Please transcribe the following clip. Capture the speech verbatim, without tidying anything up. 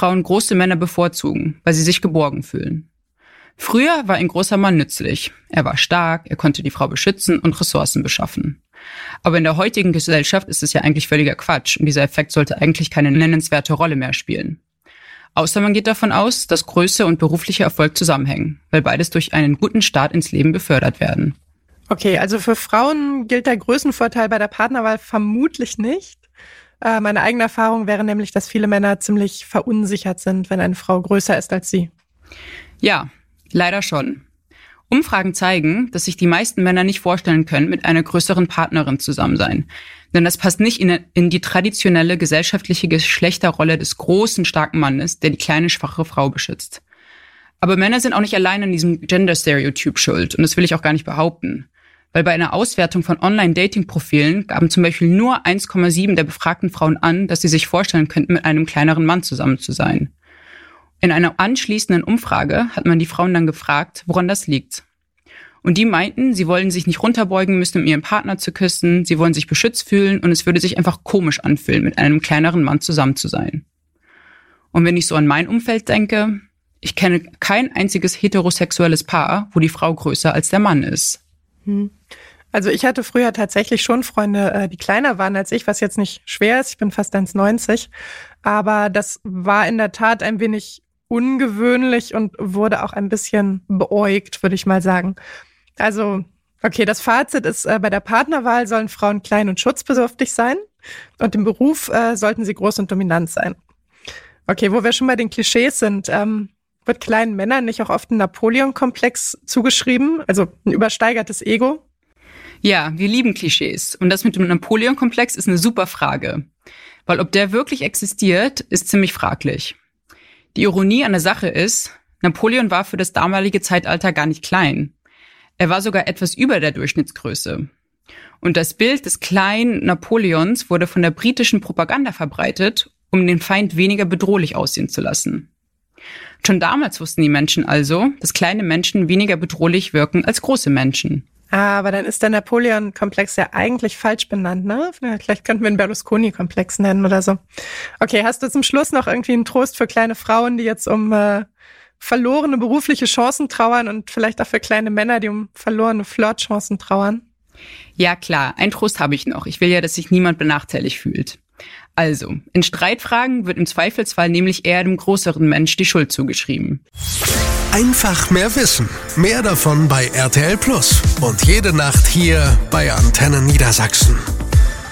Frauen große Männer bevorzugen, weil sie sich geborgen fühlen. Früher war ein großer Mann nützlich. Er war stark, er konnte die Frau beschützen und Ressourcen beschaffen. Aber in der heutigen Gesellschaft ist es ja eigentlich völliger Quatsch und dieser Effekt sollte eigentlich keine nennenswerte Rolle mehr spielen. Außer man geht davon aus, dass Größe und beruflicher Erfolg zusammenhängen, weil beides durch einen guten Start ins Leben befördert werden. Okay, also für Frauen gilt der Größenvorteil bei der Partnerwahl vermutlich nicht. Äh, meine eigene Erfahrung wäre nämlich, dass viele Männer ziemlich verunsichert sind, wenn eine Frau größer ist als sie. Ja, leider schon. Umfragen zeigen, dass sich die meisten Männer nicht vorstellen können, mit einer größeren Partnerin zusammen sein. Denn das passt nicht in, in die traditionelle gesellschaftliche Geschlechterrolle des großen, starken Mannes, der die kleine, schwache Frau beschützt. Aber Männer sind auch nicht allein an diesem Gender-Stereotyp schuld. Und das will ich auch gar nicht behaupten. Weil bei einer Auswertung von Online-Dating-Profilen gaben zum Beispiel nur eins Komma sieben der befragten Frauen an, dass sie sich vorstellen könnten, mit einem kleineren Mann zusammen zu sein. In einer anschließenden Umfrage hat man die Frauen dann gefragt, woran das liegt. Und die meinten, sie wollen sich nicht runterbeugen müssen, um ihren Partner zu küssen, sie wollen sich beschützt fühlen und es würde sich einfach komisch anfühlen, mit einem kleineren Mann zusammen zu sein. Und wenn ich so an mein Umfeld denke, ich kenne kein einziges heterosexuelles Paar, wo die Frau größer als der Mann ist. Also ich hatte früher tatsächlich schon Freunde, die kleiner waren als ich, was jetzt nicht schwer ist. Ich bin fast eins Komma neunzig. Aber das war in der Tat ein wenig ungewöhnlich und wurde auch ein bisschen beäugt, würde ich mal sagen. Also, okay, das Fazit ist, bei der Partnerwahl sollen Frauen klein und schutzbedürftig sein und im Beruf äh, sollten sie groß und dominant sein. Okay, wo wir schon bei den Klischees sind, ähm, wird kleinen Männern nicht auch oft ein Napoleon-Komplex zugeschrieben, also ein übersteigertes Ego? Ja, wir lieben Klischees. Und das mit dem Napoleon-Komplex ist eine super Frage. Weil ob der wirklich existiert, ist ziemlich fraglich. Die Ironie an der Sache ist, Napoleon war für das damalige Zeitalter gar nicht klein. Er war sogar etwas über der Durchschnittsgröße. Und das Bild des kleinen Napoleons wurde von der britischen Propaganda verbreitet, um den Feind weniger bedrohlich aussehen zu lassen. Schon damals wussten die Menschen also, dass kleine Menschen weniger bedrohlich wirken als große Menschen. Ah, aber dann ist der Napoleon-Komplex ja eigentlich falsch benannt, ne? Vielleicht könnten wir einen Berlusconi-Komplex nennen oder so. Okay, hast du zum Schluss noch irgendwie einen Trost für kleine Frauen, die jetzt um äh, verlorene berufliche Chancen trauern und vielleicht auch für kleine Männer, die um verlorene Flirtchancen trauern? Ja klar, einen Trost habe ich noch. Ich will ja, dass sich niemand benachteiligt fühlt. Also, in Streitfragen wird im Zweifelsfall nämlich eher dem größeren Mensch die Schuld zugeschrieben. Einfach mehr Wissen. Mehr davon bei R T L Plus. Und jede Nacht hier bei Antenne Niedersachsen.